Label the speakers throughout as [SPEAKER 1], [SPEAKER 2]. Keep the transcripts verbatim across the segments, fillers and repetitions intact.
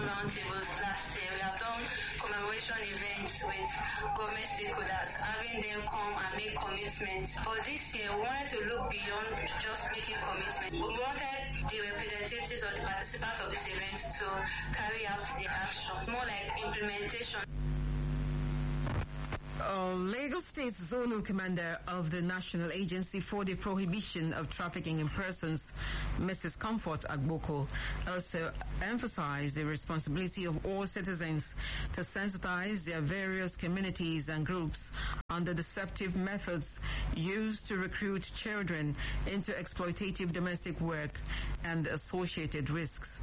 [SPEAKER 1] done roundtables last year. We have done commemoration events with government stakeholders, having them come and make commitments. But this year, we wanted to look beyond just making commitments. We wanted the representatives or the participants of this event to carry out the actions, more like implementation.
[SPEAKER 2] Uh, Lagos State Zonal Commander of the National Agency for the Prohibition of Trafficking in Persons, Missus Comfort Agboko, also emphasized the responsibility of all citizens to sensitize their various communities and groups on the deceptive methods used to recruit children into exploitative domestic work and associated risks.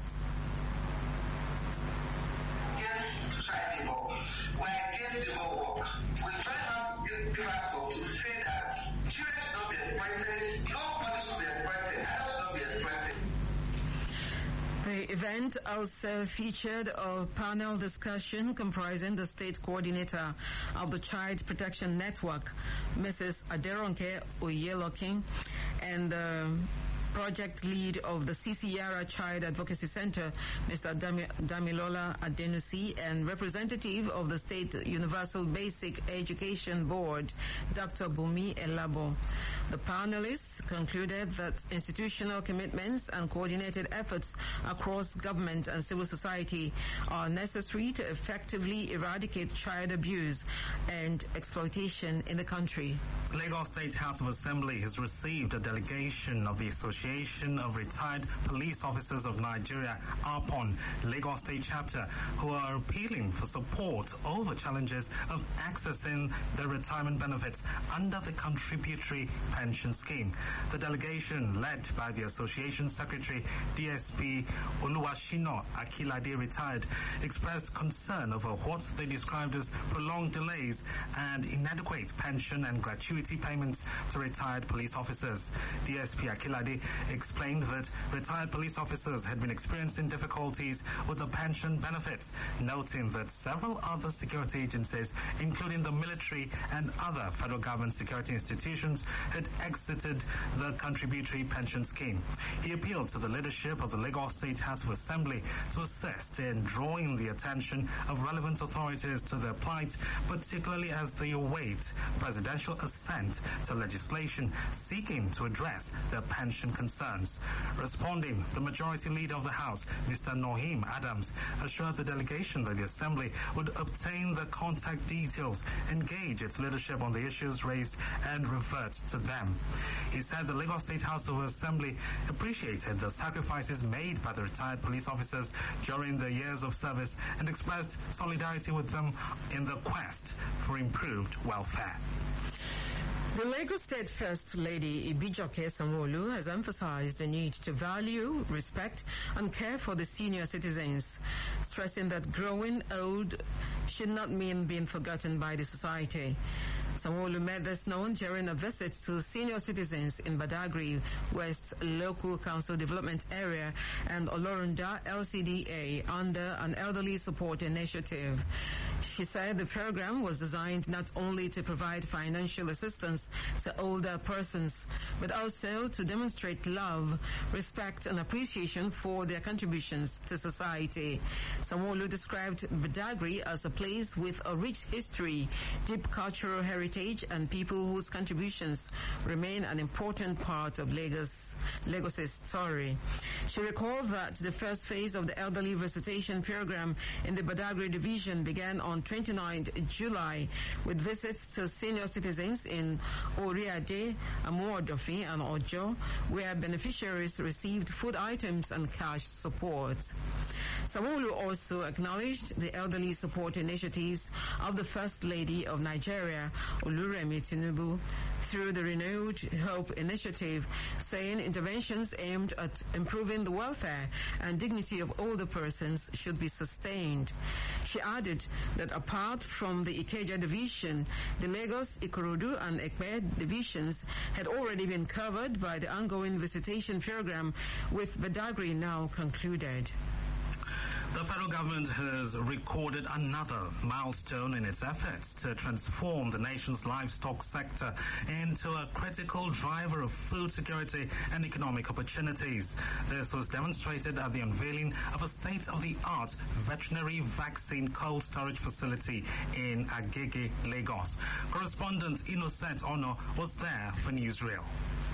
[SPEAKER 3] We're against the whole work. We try not to give out to say that children should not be exploited, nobody should be exploited, adults should not be exploited.
[SPEAKER 2] The event also featured a panel discussion comprising the state coordinator of the Child Protection Network, Missus Aderonke Oyelokin, and the project lead of the Sisiyara Child Advocacy Center, Mister Dami- Damilola Adenusi, and representative of the State Universal Basic Education Board, Doctor Bumi Elabo. The panelists concluded that institutional commitments and coordinated efforts across government and civil society are necessary to effectively eradicate child abuse and exploitation in the country.
[SPEAKER 4] Lagos State House of Assembly has received a delegation of the Association of Retired Police Officers of Nigeria, A R P O N, Lagos State Chapter, who are appealing for support over challenges of accessing their retirement benefits under the contributory pension scheme. The delegation, led by the Association Secretary, D S P Oluwashino Akilade, retired, expressed concern over what they described as prolonged delays and inadequate pension and gratuity payments to retired police officers. D S P Akilade explained that retired police officers had been experiencing difficulties with the pension benefits, noting that several other security agencies, including the military and other federal government security institutions, had exited the contributory pension scheme. He appealed to the leadership of the Lagos State House of Assembly to assist in drawing the attention of relevant authorities to their plight, particularly as they await presidential assent to legislation seeking to address their pension concerns. Responding, the majority leader of the House, Mister Nohim Adams, assured the delegation that the Assembly would obtain the contact details, engage its leadership on the issues raised, and revert to them. He said the Lagos State House of Assembly appreciated the sacrifices made by the retired police officers during their years of service and expressed solidarity with them in the quest for improved welfare.
[SPEAKER 2] The Lagos State First Lady Ibijoke Sanwo-Olu has emphasized the need to value, respect, and care for the senior citizens, stressing that growing old should not mean being forgotten by the society. Sanwo-Olu made this known during a visit to senior citizens in Badagry West Local Council Development Area and Olorunda L C D A under an elderly support initiative. She said the program was designed not only to provide financial assistance to older persons, but also to demonstrate love, respect, and appreciation for their contributions to society. Sanwo-Olu described Badagry as a place with a rich history, deep cultural heritage, and people whose contributions remain an important part of Lagos. Lagos' story. She recalled that the first phase of the elderly visitation program in the Badagry division began on twenty-ninth of July with visits to senior citizens in Oriade, Amuodofi, and Ojo, where beneficiaries received food items and cash support. Sanwo-Olu also acknowledged the elderly support initiatives of the First Lady of Nigeria, Oluremi Tinubu, through the Renewed Hope Initiative, saying interventions aimed at improving the welfare and dignity of older persons should be sustained. She added that apart from the Ikeja division, the Lagos, Ikorodu, and Ekpe divisions had already been covered by the ongoing visitation program, with Badagry now concluded.
[SPEAKER 4] The federal government has recorded another milestone in its efforts to transform the nation's livestock sector into a critical driver of food security and economic opportunities. This was demonstrated at the unveiling of a state-of-the-art veterinary vaccine cold storage facility in Agege, Lagos. Correspondent Innocent Ono was there for Newsreel.